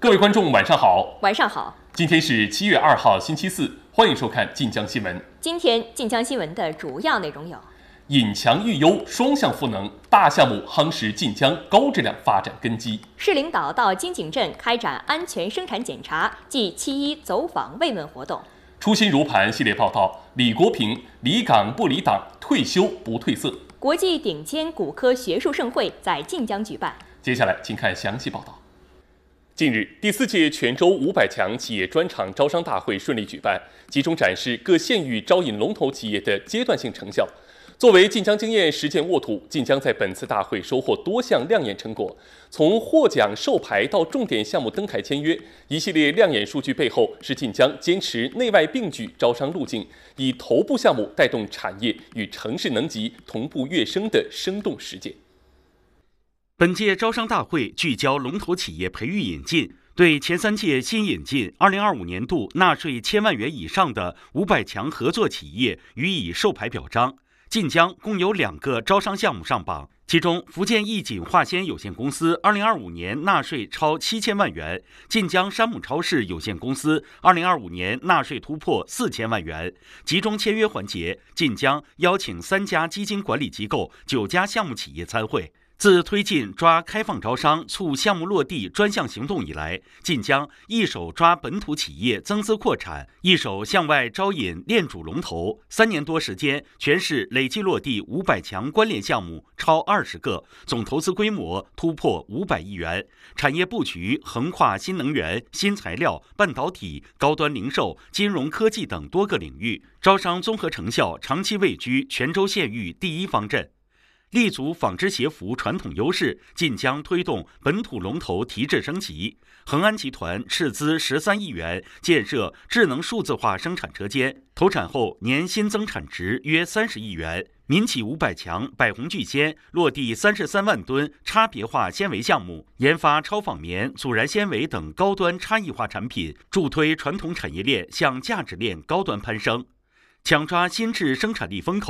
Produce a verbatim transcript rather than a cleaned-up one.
各位观众，晚上好。 晚上好。 今天是七月二号，星期四，欢迎收看晋江新闻。 今天晋江新闻的主要内容有： 引强育优，双向赋能，大项目夯实晋江高质量发展根基。 市领导到金井镇开展安全生产检查暨七一走访慰问活动。 初心如磐系列报道，李国平离岗不离党，退休不褪色。 国际顶尖骨科学术盛会在晋江举办。 接下来，请看详细报道。近日，第四届泉州五百强企业专场招商大会顺利举办，集中展示各县域招引龙头企业的阶段性成效。作为晋江经验实践沃土，晋江在本次大会收获多项亮眼成果。从获奖授牌到重点项目登台签约，一系列亮眼数据背后是晋江坚持内外并举招商路径，以头部项目带动产业与城市能级同步跃升的生动实践。 本届招商大会聚焦龙头企业培育引进，对前三届新引进二零二五年度纳税千万元以上的五百强合作企业予以授牌表彰。晋江共有两个招商项目上榜，其中福建义锦化纤有限公司二零二五年纳税超七千万元，晋江山姆超市有限公司二零二五年纳税突破四千万元。集中签约环节，晋江邀请三家基金管理机构、九家项目企业参会。自推进抓开放招商、促项目落地专项行动以来，晋江一手抓本土企业增资扩产，一手向外招引链主龙头。三年多时间，全市累计落地五百强关联项目超二十个，总投资规模突破五百亿元。产业布局横跨新能源、新材料、半导体、高端零售、金融科技等多个领域，招商综合成效长期位居泉州县域第一方阵。立足纺织鞋服传统优势，晋江推动本土龙头提质升级。恒安集团斥资十三亿元建设智能数字化生产车间，投产后年新增产值约三十亿元。民企五百强百宏聚纤落地三十三万吨差别化纤维项目，研发超纺棉、阻燃纤维等高端差异化产品，助推传统产业链向价值链高端攀升。抢抓新质生产力风口，